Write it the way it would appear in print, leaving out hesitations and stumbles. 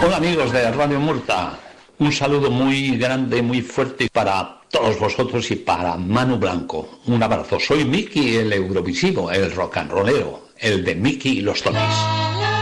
Hola amigos de Radio Murta, un saludo muy grande, muy fuerte para todos vosotros y para Manu Blanco. Un abrazo, soy Miki el Eurovisivo, el rock and rollero, el de Miki y los Tonis.